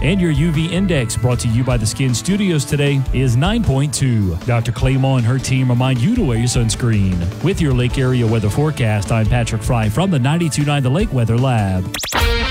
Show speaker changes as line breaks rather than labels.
And your UV index, brought to you by the Skin Studios today, is 9.2. Dr. Claymore and her team remind you to wear your sunscreen. With your Lake Area weather forecast, I'm Patrick Fry from the 92.9 The Lake Weather Lab.